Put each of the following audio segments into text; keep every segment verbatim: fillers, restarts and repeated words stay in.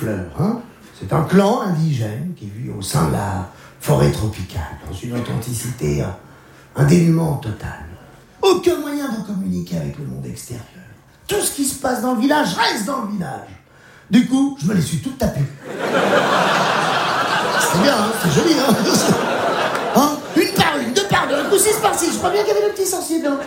fleurs, hein. C'est un clan indigène qui vit au sein de la forêt tropicale, dans une authenticité euh, un dénuement total. Aucun moyen de communiquer avec le monde extérieur. Tout ce qui se passe dans le village reste dans le village. Du coup, je me les suis toutes tapées. C'est bien, hein, c'est joli, hein, hein. Une par une, deux par deux, un coup six par six. Je crois bien qu'il y avait le petit sensible. Hein.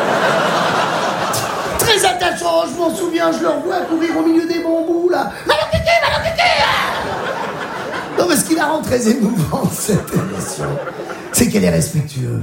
Très attachant, je m'en souviens, je le revois courir au milieu des bambous, là. Malokiki, malokiki. Non, mais ce qui la rend très émouvante, cette émission, c'est qu'elle est respectueuse.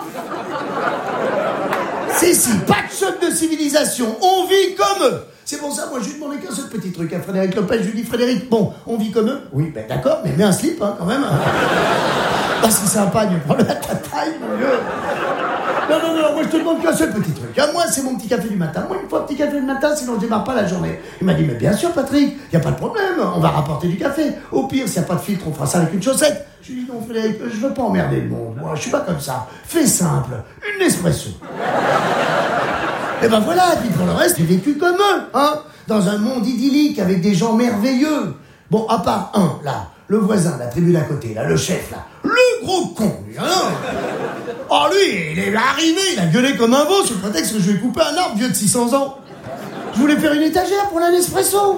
C'est si, pas de choc de civilisation, on vit comme eux. C'est pour ça, moi, je lui demandais qu'un seul petit truc à Frédéric Lopez. Je lui dis, Frédéric, bon, on vit comme eux. Oui, ben d'accord, mais mets un slip, hein, quand même. Parce que c'est sympa, il prend la taille, mon vieux. Non, non, non, moi, je te demande qu'un seul petit truc. Hein, moi, c'est mon petit café du matin. Moi, il me faut un petit café du matin, sinon je démarre pas la journée. Il m'a dit, mais bien sûr, Patrick, il n'y a pas de problème, on va rapporter du café. Au pire, s'il n'y a pas de filtre, on fera ça avec une chaussette. Je lui dis, non, Frédéric, je veux pas emmerder le monde. Moi, je suis pas comme ça. Fais simple, une espresso. Et ben voilà, puis pour le reste, j'ai vécu comme eux, hein, dans un monde idyllique avec des gens merveilleux. Bon, à part un, là, le voisin, la tribu d'à côté, là, le chef, là, le gros con, lui, hein. Oh, lui, il est arrivé, il a gueulé comme un veau sous le prétexte que je lui ai coupé un arbre vieux de six cents ans. Je voulais faire une étagère pour la Nespresso.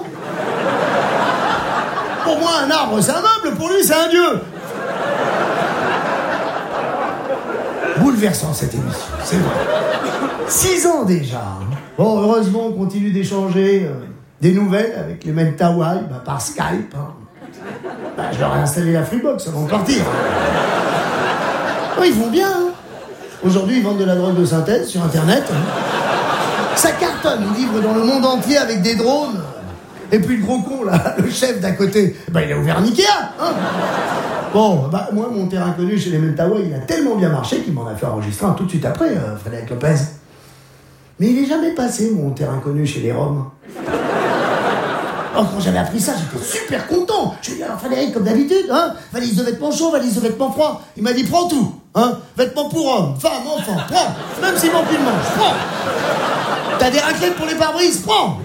Pour moi, un arbre, c'est un meuble, pour lui, c'est un dieu. Bouleversant, cette émission, c'est vrai. Six ans déjà. Bon, heureusement, on continue d'échanger euh, des nouvelles avec les Mentawai, bah, par Skype. Hein. Bah, je leur ai installé la Freebox avant de partir. Oh, ils vont bien. Hein. Aujourd'hui, ils vendent de la drogue de synthèse sur Internet. Hein. Ça cartonne, ils livrent dans le monde entier avec des drones. Et puis le gros con, là, le chef d'à côté, bah, il a ouvert un Ikea. Hein. Bon, bah, moi, mon terrain connu chez les Mentawai, il a tellement bien marché qu'il m'en a fait enregistrer un tout de suite après, euh, Frédéric Lopez. Mais il est jamais passé, mon terrain connu chez les Roms. Oh, quand j'avais appris ça, j'étais super content. Je lui ai dit, alors Frédéric, comme d'habitude, hein, valise de vêtements chauds, valise de vêtements froids. Il m'a dit, prends tout, hein, vêtements pour hommes, femmes, enfants, prends. Même s'il manque une manche, prends. T'as des raclettes pour les pare-brises, prends.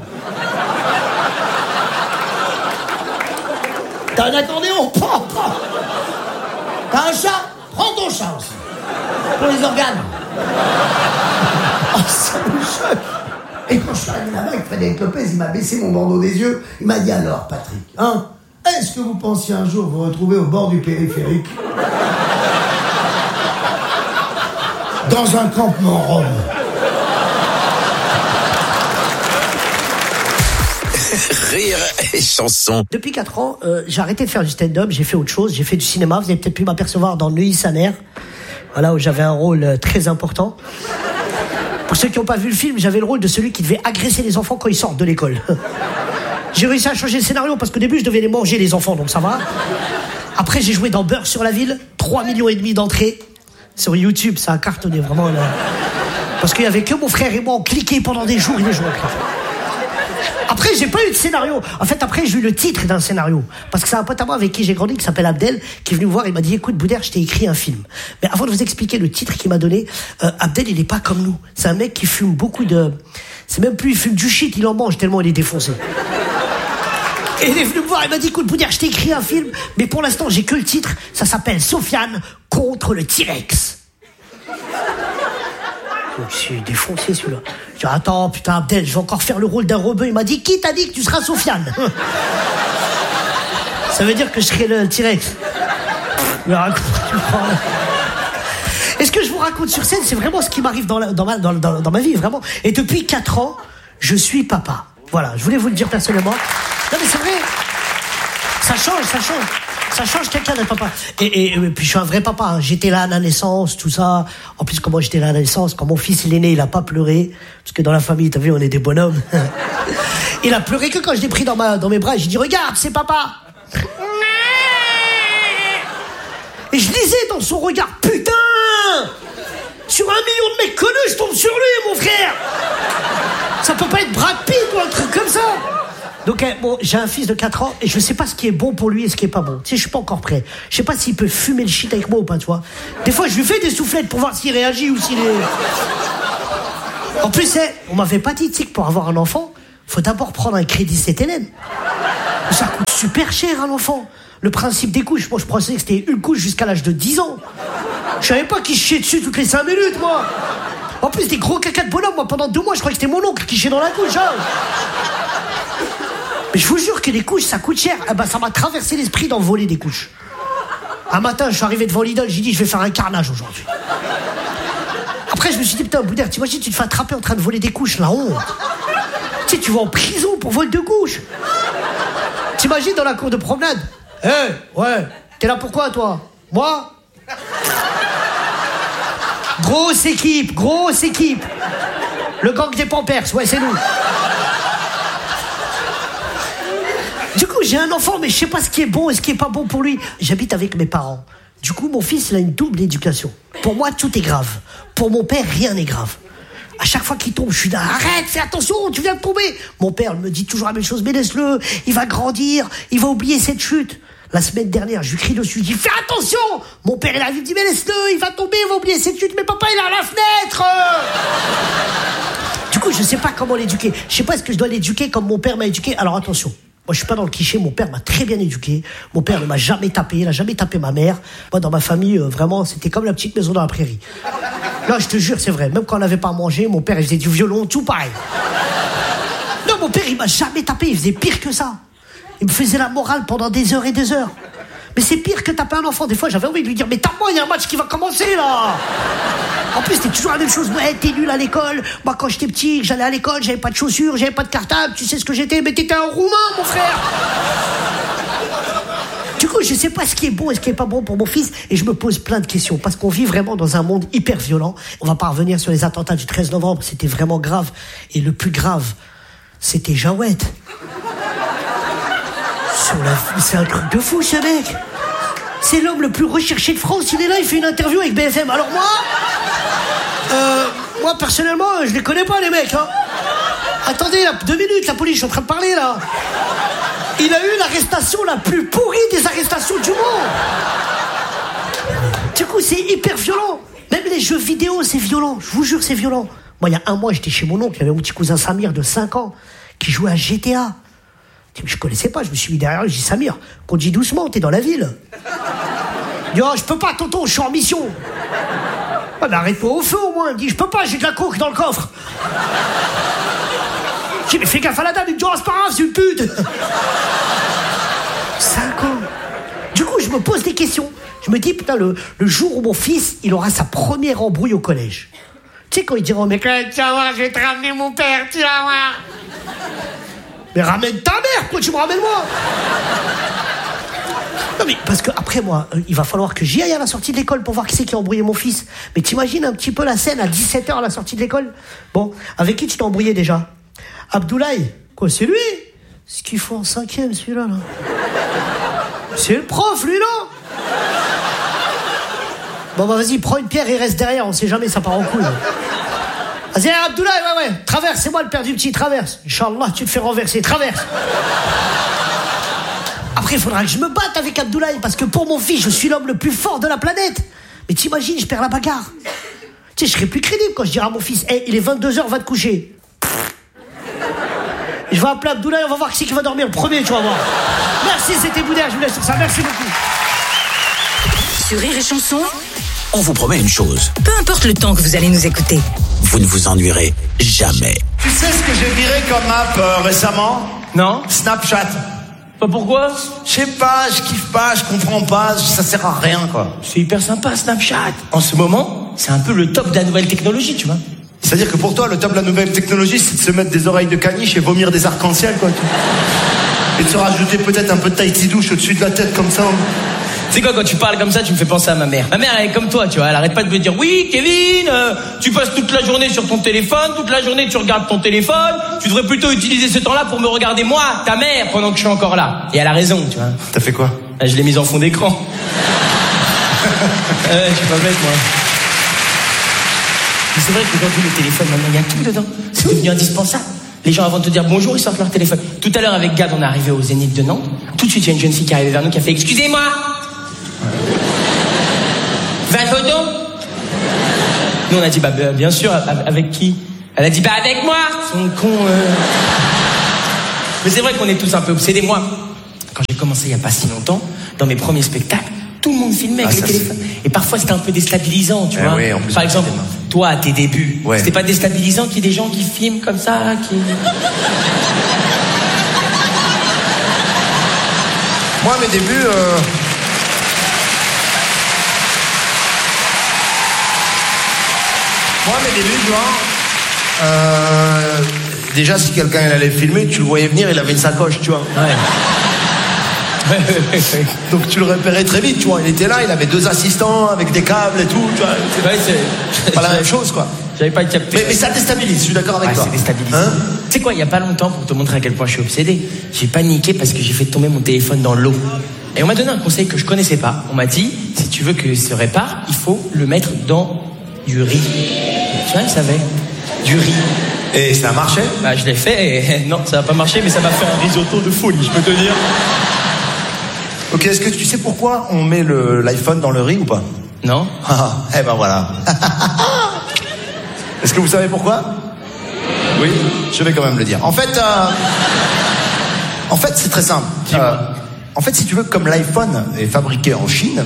T'as un accordéon, prends, prends. T'as un chat, prends ton chat aussi. Pour les organes. Oh, ça me choque. Et quand je suis arrivé là-bas avec Frédéric Lopez, il m'a baissé mon bandeau des yeux. Il m'a dit, alors, Patrick, hein, est-ce que vous pensiez un jour vous retrouver au bord du périphérique dans un campement rome? Rire et chanson. Depuis quatre ans, euh, j'ai arrêté de faire du stand-up, j'ai fait autre chose, j'ai fait du cinéma. Vous avez peut-être pu m'apercevoir dans Neuilly-Saner, voilà, où j'avais un rôle euh, très important. Pour ceux qui n'ont pas vu le film, j'avais le rôle de celui qui devait agresser les enfants quand ils sortent de l'école. J'ai réussi à changer le scénario parce qu'au début, je devais les manger, les enfants, donc ça va. Après, j'ai joué dans Beurre sur la ville, trois millions et demi d'entrées. Sur YouTube, ça a cartonné, vraiment. Là. Parce qu'il n'y avait que mon frère et moi, on cliquait pendant des jours et des jours. Après, j'ai pas eu de scénario. En fait, après, j'ai eu le titre d'un scénario. Parce que c'est un pote à moi avec qui j'ai grandi, qui s'appelle Abdel, qui est venu me voir et m'a dit, écoute, Boudère, je t'ai écrit un film. Mais avant de vous expliquer le titre qu'il m'a donné, euh, Abdel, il est pas comme nous. C'est un mec qui fume beaucoup de... C'est même plus, il fume du shit, il en mange tellement il est défoncé. Et il est venu me voir, il m'a dit, écoute, Boudère, je t'ai écrit un film, mais pour l'instant, j'ai que le titre. Ça s'appelle Sofiane contre le T-Rex. Je suis défoncé celui-là. Je dis, attends, putain, Abdel, je vais encore faire le rôle d'un rebeu. Il m'a dit, qui t'a dit que tu seras Sofiane? Ça veut dire que je serai le T-Rex. Et ce que je vous raconte sur scène, c'est vraiment ce qui m'arrive dans, la, dans, ma, dans, dans, dans ma vie, vraiment. Et depuis quatre ans, je suis papa. Voilà, je voulais vous le dire personnellement. Non mais c'est vrai, ça change, ça change. Ça change quelqu'un d'être papa. Et, et, et puis je suis un vrai papa. Hein. J'étais là à la naissance, tout ça. En plus, comment j'étais là à la naissance, quand mon fils il est né, il a pas pleuré. Parce que dans la famille, t'as vu, on est des bonhommes. Il a pleuré que quand je l'ai pris dans, ma, dans mes bras. J'ai dit, regarde, c'est papa. Et je lisais dans son regard, putain, sur un million de mecs connus, je tombe sur lui, mon frère. Ça peut pas être Brad Pitt ou un truc comme ça. Donc, bon, j'ai un fils de quatre ans et je sais pas ce qui est bon pour lui et ce qui est pas bon. Tu sais, je suis pas encore prêt. Je sais pas s'il peut fumer le shit avec moi ou pas, tu vois. Des fois, je lui fais des soufflettes pour voir s'il réagit ou s'il est... En plus, on m'avait pas dit, tu sais, que pour avoir un enfant, faut d'abord prendre un crédit C T L M. Ça coûte super cher à l'enfant. Le principe des couches, moi je pensais que c'était une couche jusqu'à l'âge de dix ans. Je savais pas qu'il chiait dessus toutes les cinq minutes, moi. En plus, des gros caca de bonhomme, moi pendant deux mois, je croyais que c'était mon oncle qui chiait dans la couche. Hein. Mais je vous jure que les couches, ça coûte cher. Eh ben, ça m'a traversé l'esprit d'en voler des couches. Un matin, je suis arrivé devant Lidl, j'ai dit, je vais faire un carnage aujourd'hui. Après, je me suis dit, putain, Boudère, t'imagines, tu te fais attraper en train de voler des couches, la honte. Tu sais, tu vas en prison pour vol de couches. T'imagines dans la cour de promenade. Eh, hey, ouais, t'es là pourquoi, toi? Moi? Grosse équipe, grosse équipe. Le gang des Pampers, ouais, c'est nous. Du coup, j'ai un enfant, mais je sais pas ce qui est bon et ce qui est pas bon pour lui. J'habite avec mes parents. Du coup, mon fils, il a une double éducation. Pour moi, tout est grave. Pour mon père, rien n'est grave. À chaque fois qu'il tombe, je suis là, arrête, fais attention, tu viens de tomber. Mon père me dit toujours la même chose, mais laisse-le, il va grandir, il va oublier cette chute. La semaine dernière, je lui crie dessus, je dis, fais attention. Mon père, il arrive, il me dit, mais laisse-le, il va tomber, il va oublier cette chute. Mais papa, il est à la fenêtre. Du coup, je sais pas comment l'éduquer. Je sais pas est-ce que je dois l'éduquer comme mon père m'a éduqué. Alors attention. Moi, je suis pas dans le cliché. Mon père m'a très bien éduqué. Mon père ne m'a jamais tapé. Il a jamais tapé ma mère. Moi, dans ma famille, euh, vraiment, c'était comme la petite maison dans la prairie. Là, je te jure, c'est vrai. Même quand on n'avait pas à manger, mon père, il faisait du violon, tout pareil. Non, mon père, il m'a jamais tapé. Il faisait pire que ça. Il me faisait la morale pendant des heures et des heures. Mais c'est pire que taper un enfant. Des fois, j'avais envie de lui dire, mais tape-moi, il y a un match qui va commencer, là. En plus, c'était toujours la même chose. Ouais, t'es nul à l'école. Moi, quand j'étais petit, j'allais à l'école, j'avais pas de chaussures, j'avais pas de cartable. Tu sais ce que j'étais? Mais t'étais un Roumain, mon frère. Du coup, je sais pas ce qui est bon et ce qui est pas bon pour mon fils. Et je me pose plein de questions. Parce qu'on vit vraiment dans un monde hyper violent. On va pas revenir sur les attentats du treize novembre. C'était vraiment grave. Et le plus grave, c'était Jawed. Sur la... C'est un truc de fou, ce mec. C'est l'homme le plus recherché de France. Il est là, il fait une interview avec B F M. Alors moi, euh, moi personnellement, je les connais pas les mecs. Hein. Attendez, là, deux minutes, la police, je suis en train de parler là. Il a eu l'arrestation la plus pourrie des arrestations du monde. Du coup, c'est hyper violent. Même les jeux vidéo, c'est violent. Je vous jure, c'est violent. Moi, il y a un mois, j'étais chez mon oncle. Il y avait mon petit cousin Samir de cinq ans qui jouait à G T A. Je connaissais pas, je me suis mis derrière lui, j'ai dit Samir, conduis doucement, t'es dans la ville. Il dit, oh, je peux pas, tonton, je suis en mission. Ah, mais arrête-toi au feu au moins. Il me dit, je peux pas, j'ai de la coke dans le coffre. Je dis, mais fais gaffe à la dame, il me dit, oh, c'est pas grave, c'est une pute. Cinq ans. Du coup, je me pose des questions. Je me dis, putain, le, le jour où mon fils, il aura sa première embrouille au collège. Tu sais, quand il dira au mec, tu vas voir, je vais te ramener mon père, tu vas voir. Mais ramène ta mère, pourquoi tu me ramènes moi? Non mais parce que après moi, euh, il va falloir que j'y aille à la sortie de l'école pour voir qui c'est qui a embrouillé mon fils. Mais t'imagines un petit peu la scène à dix-sept heures à la sortie de l'école? Bon, avec qui tu t'es embrouillé déjà? Abdoulaye? Quoi, c'est lui? Ce qu'il faut en cinquième, celui-là, là. C'est le prof, lui, non? Bon bah vas-y, prends une pierre et reste derrière, on sait jamais, ça part en couille. Vas-y, Abdoulaye, ouais, ouais, traverse, c'est moi le père du petit, traverse. Inch'Allah, tu te fais renverser, traverse. Après, il faudra que je me batte avec Abdoulaye, parce que pour mon fils, je suis l'homme le plus fort de la planète. Mais t'imagines, je perds la bagarre. Tu sais, je serai plus crédible quand je dirai à mon fils, hey, il est vingt-deux heures, va te coucher. Je vais appeler Abdoulaye, on va voir qui c'est qui va dormir le premier, tu vas voir. Merci, c'était Boudère, je vous laisse sur ça, merci beaucoup. Sur Rire et Chanson, on vous promet une chose. Peu importe le temps que vous allez nous écouter, vous ne vous ennuierez jamais. Tu sais ce que j'ai viré comme app euh, récemment? Non. Snapchat. Pas pourquoi? Je sais pas, je kiffe pas, je comprends pas, ça sert à rien quoi. C'est hyper sympa Snapchat. En ce moment, c'est un peu le top de la nouvelle technologie, tu vois. C'est-à-dire que pour toi, le top de la nouvelle technologie, c'est de se mettre des oreilles de caniche et vomir des arcs-en-ciel quoi. Et de se rajouter peut-être un peu de Tahiti douche au-dessus de la tête comme ça. Tu sais quoi, quand tu parles comme ça, tu me fais penser à ma mère. Ma mère, elle est comme toi, tu vois. Elle arrête pas de me dire, oui, Kevin, euh, tu passes toute la journée sur ton téléphone, toute la journée tu regardes ton téléphone. Tu devrais plutôt utiliser ce temps-là pour me regarder moi, ta mère, pendant que je suis encore là. Et elle a raison, tu vois. T'as fait quoi? Je l'ai mise en fond d'écran. euh, je suis pas bête, moi. Mais c'est vrai qu'aujourd'hui, le téléphone, maintenant, il y a tout dedans. C'est devenu indispensable. Les gens, avant de te dire bonjour, ils sortent leur téléphone. Tout à l'heure, avec Gad, on est arrivé au Zénith de Nantes. Tout de suite, il y a une jeune fille qui est arrivée vers nous qui a fait « Excusez-moi !» vingt photos? Nous on a dit bah bien sûr, avec qui? Elle a dit bah avec moi. Son con. Euh... Mais c'est vrai qu'on est tous un peu obsédés. Moi, quand j'ai commencé il y a pas si longtemps, dans mes premiers spectacles, tout le monde filmait avec Ah, les ça, téléphones. Et parfois c'était un peu déstabilisant, tu Eh vois. oui, en plus, Par exemple, c'était toi à tes débuts, Ouais. c'était pas déstabilisant qu'il y ait des gens qui filment comme ça, là, qui... Moi, mes débuts... Euh... Moi, mes débuts, tu vois... Euh... Déjà, si quelqu'un il allait filmer, tu le voyais venir, il avait une sacoche, tu vois. Ouais. Donc tu le repérais très vite, tu vois. Il était là, il avait deux assistants avec des câbles et tout, tu vois. Ouais, c'est... C'est pas la même chose, quoi. J'avais pas capté. Mais, mais ça déstabilise, je suis d'accord avec Ouais, toi. c'est déstabilisant. Hein? Tu sais quoi, il y a pas longtemps, pour te montrer à quel point je suis obsédé, j'ai paniqué parce que j'ai fait tomber mon téléphone dans l'eau. Et on m'a donné un conseil que je connaissais pas. On m'a dit, si tu veux que se répare, il faut le mettre dans du riz. Tu vois, je savais. Du riz. Et ça a marché? Bah, je l'ai fait et non, ça n'a pas marché, mais ça m'a fait un risotto de folie, je peux te dire. Ok, est-ce que tu sais pourquoi on met le, l'iPhone dans le riz ou pas? Non? Ah, eh ben voilà. Est-ce que vous savez pourquoi? Oui, je vais quand même le dire. En fait, euh, en fait, c'est très simple. Euh, en fait, si tu veux, comme l'iPhone est fabriqué en Chine.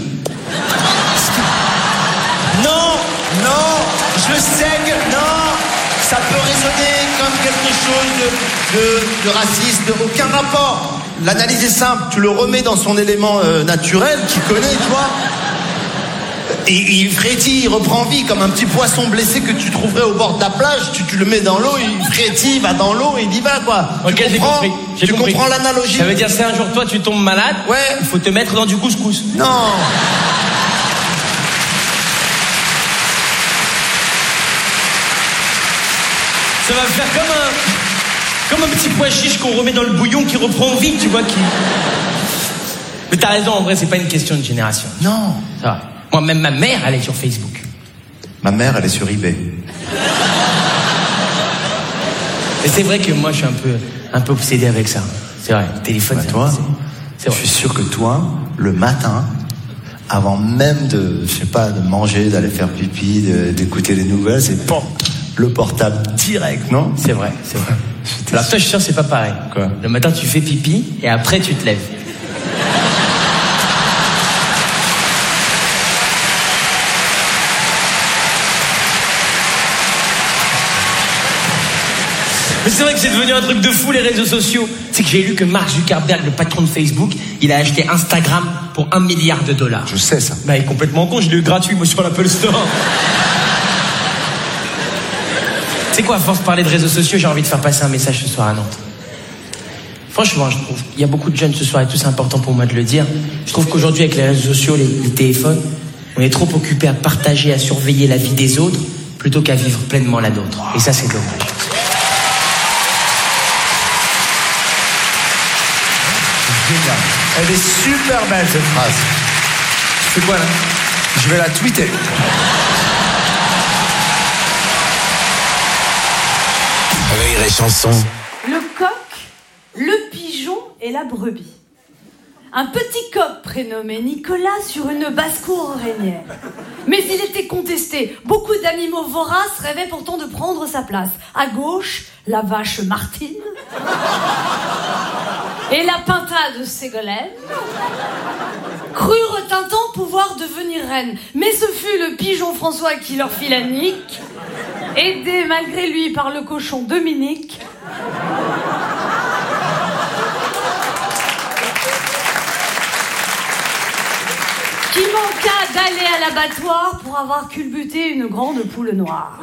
Non, non, je sais que non, ça peut résonner comme quelque chose de, de, de raciste, de aucun rapport. L'analyse est simple, tu le remets dans son élément euh, naturel qu'il connaît, tu vois. Et il frétille, il reprend vie comme un petit poisson blessé que tu trouverais au bord de la plage. Tu, tu le mets dans l'eau, il frétille, il va dans l'eau et il y va, quoi. Ok, tu j'ai comprends, compris. J'ai tu compris. comprends l'analogie? Ça veut dire si un jour toi tu tombes malade, Ouais. il faut te mettre dans du couscous. Non. Ça va faire comme un... Comme un petit pois chiche qu'on remet dans le bouillon qui reprend vie, tu vois, qui... Mais t'as raison, en vrai, c'est pas une question de génération. Non. Ça va. Moi, même ma mère, elle est sur Facebook. Ma mère, elle est sur eBay. Et c'est vrai que moi, je suis un peu, un peu obsédé avec ça. C'est vrai, le téléphone, Bah, c'est toi, c'est vrai. je suis sûr que toi, le matin, avant même de, je sais pas, de manger, d'aller faire pipi, de- d'écouter les nouvelles, c'est pam, le portable direct, non? C'est vrai, c'est vrai. Alors toi, je suis sûr, c'est pas pareil. Quoi? Le matin, tu fais pipi et après, tu te lèves. Mais c'est vrai que c'est devenu un truc de fou, les réseaux sociaux. C'est que j'ai lu que Mark Zuckerberg, le patron de Facebook, il a acheté Instagram pour un milliard de dollars. Je sais ça. Bah, il est complètement con, je l'ai eu gratuit, moi, sur l'Apple Store. Tu sais quoi, à force de parler de réseaux sociaux, j'ai envie de faire passer un message ce soir à Nantes. Franchement, je trouve, il y a beaucoup de jeunes ce soir et tout, c'est important pour moi de le dire. Je trouve qu'aujourd'hui, avec les réseaux sociaux, les, les téléphones, on est trop occupé à partager, à surveiller la vie des autres, plutôt qu'à vivre pleinement la nôtre. Et ça, c'est dommage. Génial. Elle est super belle, cette phrase. Tu fais quoi, là? Je vais la tweeter. Rire et chanson. Le coq, le pigeon et la brebis. Un petit coq prénommé Nicolas sur une basse-cour régnait. Mais il était contesté. Beaucoup d'animaux voraces rêvaient pourtant de prendre sa place. À gauche, la vache Martine et la pintade Ségolène crurent un temps pouvoir devenir reine. Mais ce fut le pigeon François qui leur fit la nique, aidé malgré lui par le cochon Dominique. Qui manqua d'aller à l'abattoir pour avoir culbuté une grande poule noire.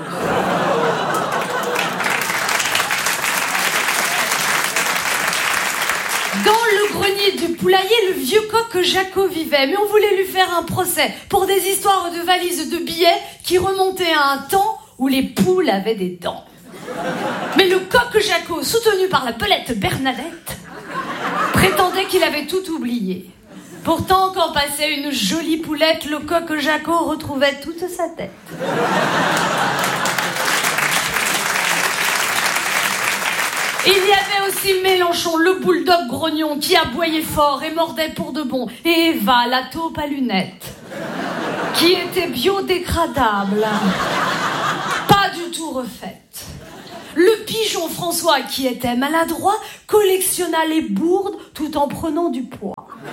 Dans le grenier du poulailler, le vieux coq Jaco vivait, mais on voulait lui faire un procès pour des histoires de valises de billets qui remontaient à un temps où les poules avaient des dents. Mais le coq Jaco, soutenu par la pelette Bernadette, prétendait qu'il avait tout oublié. Pourtant, quand passait une jolie poulette, le coq Jaco retrouvait toute sa tête. Il y avait aussi Mélenchon, le bulldog grognon, qui aboyait fort et mordait pour de bon. Et Eva, la taupe à lunettes, qui était biodégradable, pas du tout refaite. Le pigeon François, qui était maladroit, collectionna les bourdes tout en prenant du poids.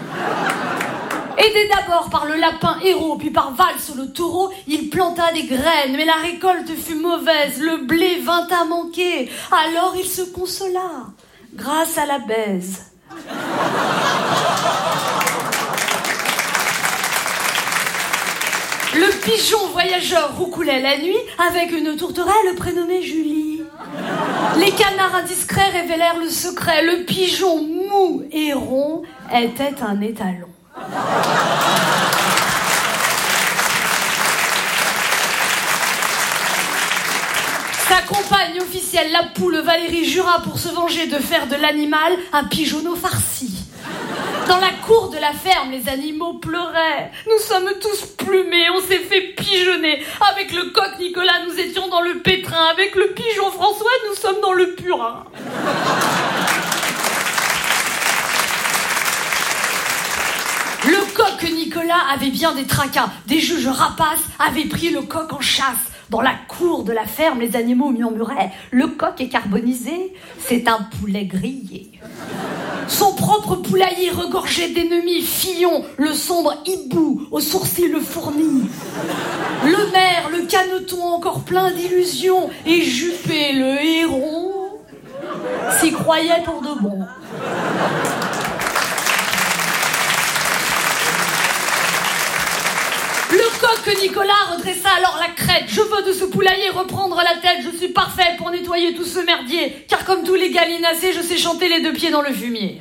Aidé d'abord par le lapin héros, puis par Valse le taureau, il planta des graines, mais la récolte fut mauvaise, le blé vint à manquer. Alors il se consola, grâce à la baise. Le pigeon voyageur roucoulait la nuit avec une tourterelle prénommée Julie. Les canards indiscrets révélèrent le secret. Le pigeon mou et rond était un étalon. Sa compagne officielle, la poule Valérie, jura pour se venger de faire de l'animal un pigeonneau farci. Dans la cour de la ferme, les animaux pleuraient. Nous sommes tous plumés, on s'est fait pigeonner. Avec le coq Nicolas, nous étions dans le pétrin. Avec le pigeon François, nous sommes dans le purin. Le coq Nicolas avait bien des tracas. Des juges rapaces avaient pris le coq en chasse. Dans la cour de la ferme, les animaux murmuraient. Le coq est carbonisé, c'est un poulet grillé. Son propre poulailler regorgeait d'ennemis, Fillon, le sombre hibou, aux sourcils fournis. Le maire, le caneton encore plein d'illusions, et Juppé, le héron, s'y croyait pour de bon. Le coq Nicolas redressa alors la crête. Je veux de ce poulailler reprendre la tête. Je suis parfait pour nettoyer tout ce merdier. Car comme tous les gallinacés, je sais chanter les deux pieds dans le fumier.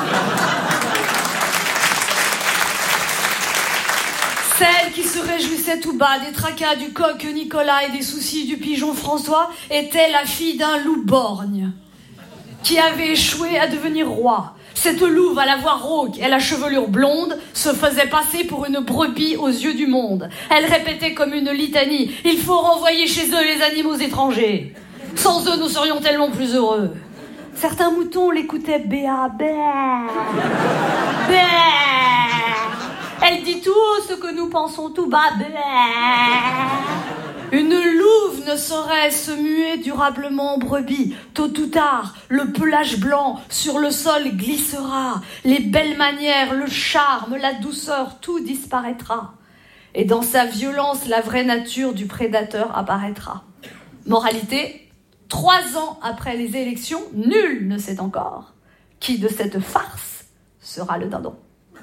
Celle qui se réjouissait tout bas des tracas du coq Nicolas et des soucis du pigeon François était la fille d'un loup borgne qui avait échoué à devenir roi. Cette louve à la voix rauque et la chevelure blonde se faisait passer pour une brebis aux yeux du monde. Elle répétait comme une litanie « Il faut renvoyer chez eux les animaux étrangers. Sans eux, nous serions tellement plus heureux. » Certains moutons l'écoutaient béa, bé, bé. Elle dit tout haut ce que nous pensons tout bas, bé. Une louve ne saurait se muer durablement en brebis. Tôt ou tard, le pelage blanc sur le sol glissera. Les belles manières, le charme, la douceur, tout disparaîtra. Et dans sa violence, la vraie nature du prédateur apparaîtra. Moralité, trois ans après les élections, nul ne sait encore qui de cette farce sera le dindon.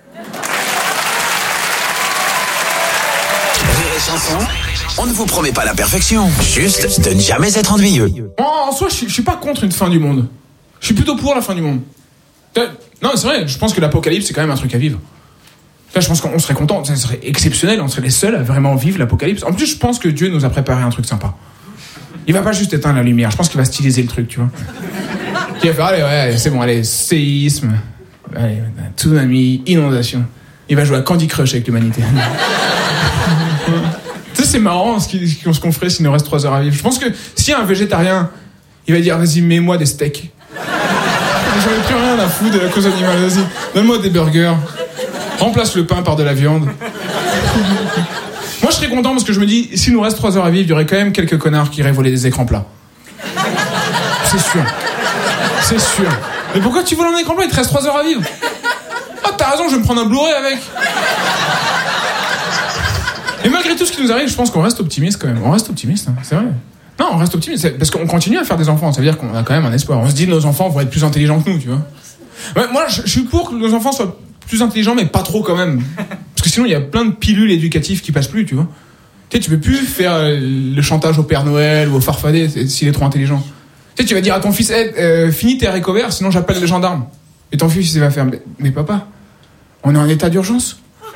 Chanson, on ne vous promet pas la perfection, juste de ne jamais être ennuyeux. En, en soi, je, je suis pas contre une fin du monde. Je suis plutôt pour la fin du monde. Non, c'est vrai, je pense que l'apocalypse, c'est quand même un truc à vivre. Là, je pense qu'on serait content, ça serait exceptionnel, on serait les seuls à vraiment vivre l'apocalypse. En plus, je pense que Dieu nous a préparé un truc sympa. Il va pas juste éteindre la lumière, je pense qu'il va styliser le truc, tu vois. Il va faire, allez, ouais, c'est bon, allez, séisme, allez, tsunami, inondation. Il va jouer à Candy Crush avec l'humanité. Tu sais, c'est marrant ce qu'on ferait s'il nous reste trois heures à vivre. Je pense que si un végétarien, il va dire, vas-y, mets-moi des steaks. J'en ai plus rien à foutre de la cause animale, vas-y. Donne-moi des burgers. Remplace le pain par de la viande. Moi, je serais content parce que je me dis, s'il nous reste trois heures à vivre, il y aurait quand même quelques connards qui iraient voler des écrans plats. C'est sûr. C'est sûr. Mais pourquoi tu voles un écran plat? Il te reste trois heures à vivre. Ah, t'as raison, je vais me prendre un Blu-ray avec. Et malgré tout ce qui nous arrive, je pense qu'on reste optimiste quand même. On reste optimiste, hein, c'est vrai. Non, on reste optimiste, parce qu'on continue à faire des enfants. Ça veut dire qu'on a quand même un espoir. On se dit, nos enfants vont être plus intelligents que nous, tu vois. Ouais, moi, je, je suis pour que nos enfants soient plus intelligents, mais pas trop quand même. Parce que sinon, il y a plein de pilules éducatives qui passent plus, tu vois. Tu sais, tu peux plus faire le chantage au Père Noël ou au farfadet s'il est trop intelligent. Tu sais, tu vas dire à ton fils, hey, euh, finis tes haricots verts, sinon j'appelle les gendarmes. Et ton fils, il va faire, mais, mais papa, on est en état d'urgence.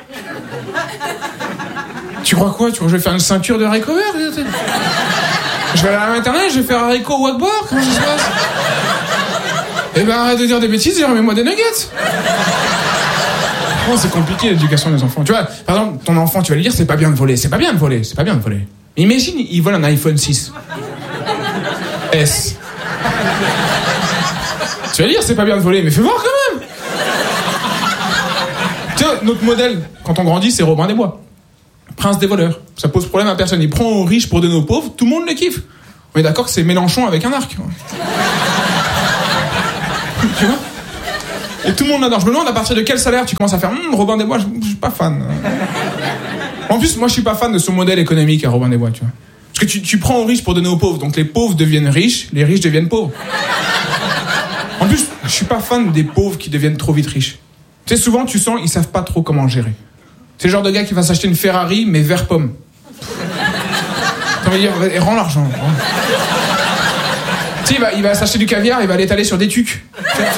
Tu crois quoi? Tu crois que je vais faire une ceinture de haricots verts? Je vais aller à l'internet, je vais faire haricot wakbar? Comment ça se passe? Eh ben arrête de dire des bêtises et remets-moi des nuggets. Oh, c'est compliqué l'éducation des enfants. Tu vois, par exemple, ton enfant, tu vas lui dire c'est pas bien de voler, c'est pas bien de voler, c'est pas bien de voler. Mais imagine, il vole un iPhone six S. Tu vas lui dire c'est pas bien de voler, mais fais voir quand même. Tu vois, notre modèle, quand on grandit, c'est Robin des Bois. Prince des voleurs. Ça pose problème à personne. Il prend aux riches pour donner aux pauvres, tout le monde le kiffe. On est d'accord que c'est Mélenchon avec un arc. Tu vois? Et tout le monde l'adore. Je me demande à partir de quel salaire tu commences à faire hm, Robin des Bois, je, je suis pas fan. En plus, moi je suis pas fan de son modèle économique à Robin des Bois, tu vois. Parce que tu, tu prends aux riches pour donner aux pauvres, donc les pauvres deviennent riches, les riches deviennent pauvres. En plus, je suis pas fan des pauvres qui deviennent trop vite riches. Tu sais, souvent tu sens ils savent pas trop comment gérer. C'est le genre de gars qui va s'acheter une Ferrari mais vert pomme. T'as envie de dire, rends l'argent. Rends. Tu sais, il va, il va s'acheter du caviar, il va l'étaler sur des tucs.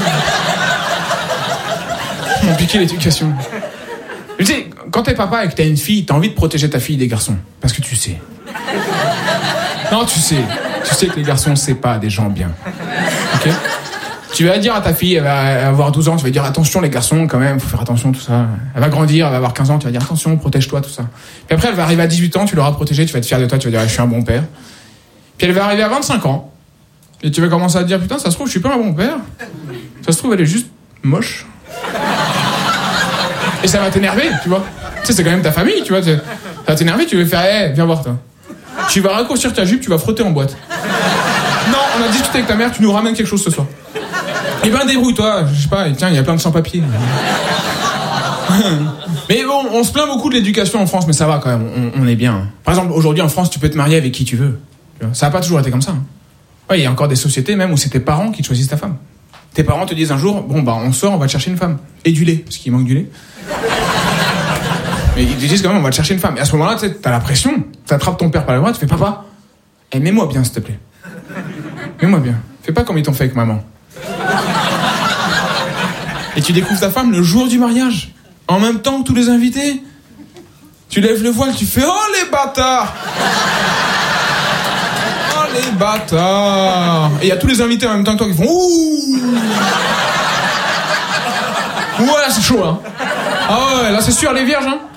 Ils m'ont piqué l'éducation. Tu sais, quand t'es papa et que t'as une fille, t'as envie de protéger ta fille des garçons. Parce que tu sais. Non, tu sais. Tu sais que les garçons, c'est pas des gens bien. Ok ? Tu vas dire à ta fille, elle va avoir douze ans, tu vas dire attention les garçons quand même, faut faire attention, tout ça. Elle va grandir, elle va avoir quinze ans, tu vas dire attention, protège-toi, tout ça. Puis après, elle va arriver à dix-huit ans, tu l'auras protégée, tu vas être fier de toi, tu vas dire je suis un bon père. Puis elle va arriver à vingt-cinq ans, et tu vas commencer à te dire putain, ça se trouve, je suis pas un bon père. Ça se trouve, elle est juste moche. Et ça va t'énerver, tu vois. Tu sais, c'est quand même ta famille, tu vois. Ça va t'énerver, tu vas faire, hé, hey, viens voir, toi. Tu vas raccourcir ta jupe, tu vas frotter en boîte. Non, on a discuté avec ta mère, tu nous ramènes quelque chose ce soir. Eh ben, débrouille-toi, je sais pas, tiens, il y a plein de sans-papiers. Mais bon, on se plaint beaucoup de l'éducation en France, mais ça va quand même, on, on est bien. Par exemple, aujourd'hui en France, tu peux te marier avec qui tu veux. Ça n'a pas toujours été comme ça. Ouais, il y a encore des sociétés même où c'est tes parents qui te choisissent ta femme. Tes parents te disent un jour, bon bah on sort, on va te chercher une femme. Et du lait, parce qu'il manque du lait. Mais ils te disent quand même, on va te chercher une femme. Et à ce moment-là, tu sais, t'as la pression, t'attrapes ton père par la bras, tu fais papa, eh, mets-moi bien s'il te plaît. Mets-moi bien. Fais pas comme ils t'ont fait avec maman. Et tu découvres ta femme le jour du mariage, en même temps que tous les invités. Tu lèves le voile, tu fais oh les bâtards. Oh les bâtards. Et il y a tous les invités en même temps que toi qui font ouh. Ouais, là c'est chaud hein. Ah ouais, là c'est sûr les vierges hein.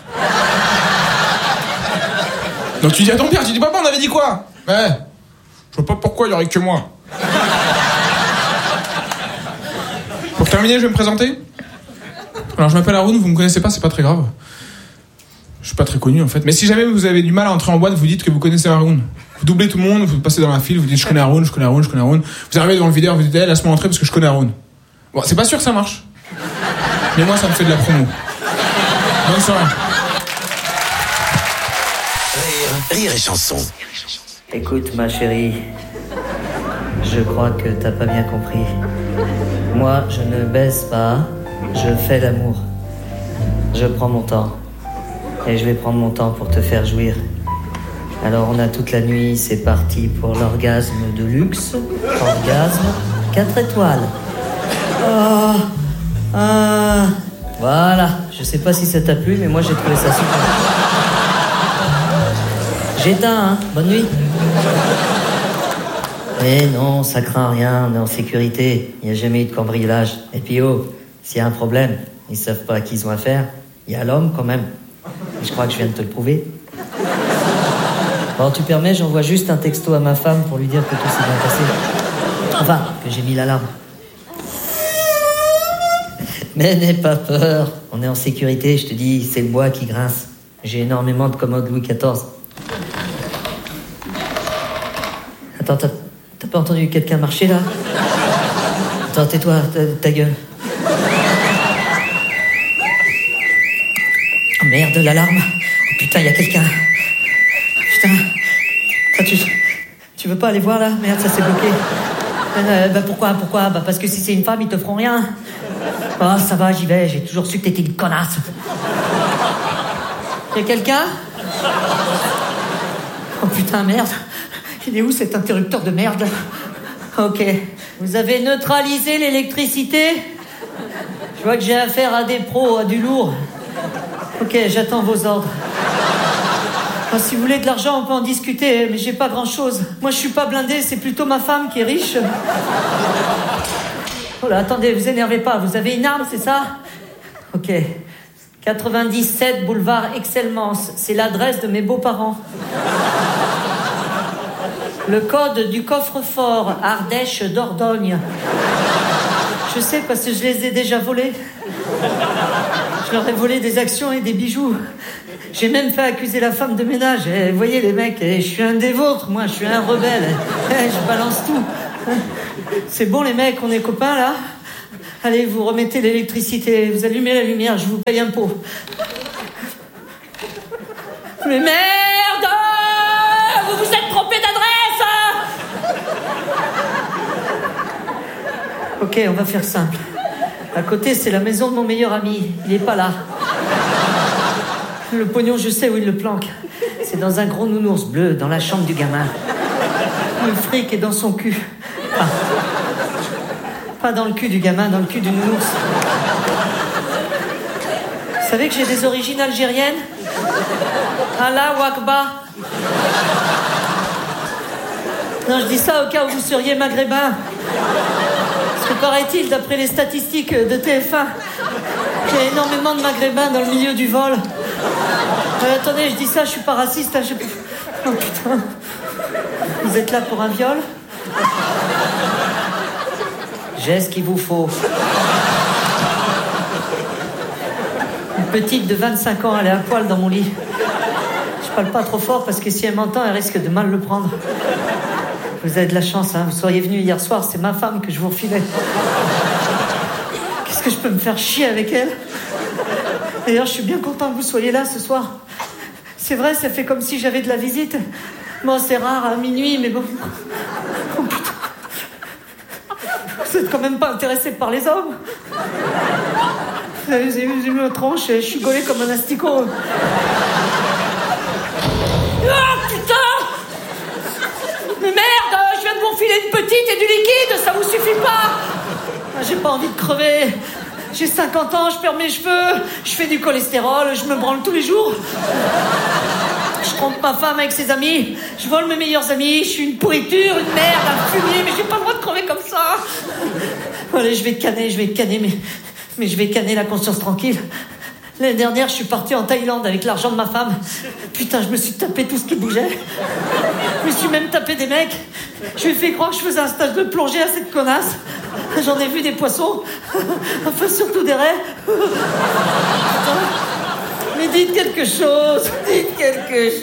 Donc tu dis à ton père, tu dis papa on avait dit quoi? Ouais. Je vois pas pourquoi il y aurait que moi. Pour terminer, je vais me présenter. Alors, je m'appelle Haroun, vous me connaissez pas, c'est pas très grave. Je suis pas très connu, en fait. Mais si jamais vous avez du mal à entrer en boîte, vous dites que vous connaissez Haroun. Vous doublez tout le monde, vous passez dans la file, vous dites je connais Haroun, je connais Haroun, je connais Haroun. Vous arrivez devant le videur, vous dites hey, laisse-moi entrer parce que je connais Haroun. Bon, c'est pas sûr que ça marche. Mais moi, ça me fait de la promo. Bonne soirée. Rire, rire et chanson. Écoute, ma chérie, je crois que t'as pas bien compris. Moi, je ne baisse pas, je fais l'amour. Je prends mon temps. Et je vais prendre mon temps pour te faire jouir. Alors, on a toute la nuit, c'est parti pour l'orgasme de luxe. Orgasme quatre étoiles. Oh, ah, voilà. Je sais pas si ça t'a plu, mais moi, j'ai trouvé ça super. J'éteins, hein. Bonne nuit. Eh non, ça craint rien, on est en sécurité. Il n'y a jamais eu de cambriolage. Et puis oh, s'il y a un problème, ils savent pas à qui ils ont affaire. Il y a l'homme quand même. Et je crois que je viens de te le prouver. Bon, tu permets, j'envoie juste un texto à ma femme pour lui dire que tout s'est bien passé. Enfin, que j'ai mis l'alarme. Mais n'aie pas peur, on est en sécurité, je te dis, c'est le bois qui grince. J'ai énormément de commodes Louis quatorze. Attends, t'as, t'as pas entendu quelqu'un marcher là? Attends, tais-toi, ta, ta gueule. Oh merde, l'alarme. Oh putain, il y a quelqu'un. Putain. Attends, tu, tu veux pas aller voir là? Merde, ça s'est bloqué. Euh, bah pourquoi, pourquoi? Bah parce que si c'est une femme, ils te feront rien. Oh, ça va, j'y vais, j'ai toujours su que t'étais une connasse. Y'a quelqu'un? Oh putain, merde. Il est où cet interrupteur de merde? Ok. Vous avez neutralisé l'électricité? Je vois que j'ai affaire à des pros, à du lourd. Ok, j'attends vos ordres. Ah, si vous voulez de l'argent, on peut en discuter, mais j'ai pas grand-chose. Moi, je suis pas blindé, c'est plutôt ma femme qui est riche. Oh là, attendez, vous énervez pas. Vous avez une arme, c'est ça? Ok. quatre-vingt-dix-sept boulevard Excellence. C'est l'adresse de mes beaux-parents. Le code du coffre-fort, Ardèche Dordogne. Je sais parce que je les ai déjà volés. Je leur ai volé des actions et des bijoux. J'ai même fait accuser la femme de ménage. Eh, vous voyez les mecs, eh, je suis un des vôtres, moi, je suis un rebelle. Eh, je balance tout. C'est bon les mecs, on est copains là? Allez, vous remettez l'électricité, vous allumez la lumière, je vous paye un pot. Mais merde! Vous vous êtes trompé d'adresse! Ok, on va faire simple. À côté, c'est la maison de mon meilleur ami. Il est pas là. Le pognon, je sais où il le planque. C'est dans un gros nounours bleu, dans la chambre du gamin. Le fric est dans son cul. Enfin, pas dans le cul du gamin, dans le cul du nounours. Vous savez que j'ai des origines algériennes? Allah Wakba. Non, je dis ça au cas où vous seriez maghrébin. Parce que paraît-il, d'après les statistiques de T F un, qu'il y a énormément de maghrébins dans le milieu du vol. Euh, attendez, je dis ça, je suis pas raciste. Hein, je... Oh putain. Vous êtes là pour un viol? J'ai ce qu'il vous faut. Une petite de vingt-cinq ans, elle est à poil dans mon lit. Je parle pas trop fort parce que si elle m'entend, elle risque de mal le prendre. Vous avez de la chance, hein. Vous seriez venu hier soir, c'est ma femme que je vous refilais. Qu'est-ce que je peux me faire chier avec elle? D'ailleurs, je suis bien content que vous soyez là ce soir. C'est vrai, ça fait comme si j'avais de la visite. Bon, c'est rare à minuit, mais bon... Oh putain. Vous êtes quand même pas intéressé par les hommes? Vous avez vu ma tronche, je suis gaulé comme un asticot. Oh putain! Mais merde, je viens de vous filer une petite et du liquide, ça vous suffit pas? J'ai pas envie de crever. J'ai cinquante ans, je perds mes cheveux, je fais du cholestérol, je me branle tous les jours. Je trompe ma femme avec ses amis, je vole mes meilleurs amis, je suis une pourriture, une merde, un fumier, mais j'ai pas le droit de crever comme ça. Allez, je vais canner, je vais canner, mais, mais je vais canner la conscience tranquille. L'année dernière, je suis parti en Thaïlande avec l'argent de ma femme. Putain, je me suis tapé tout ce qui bougeait. Je me suis même tapé des mecs. Je lui ai fait croire que je faisais un stage de plongée à cette connasse. J'en ai vu des poissons. Enfin, surtout des raies. Mais dites quelque chose. Dites quelque chose.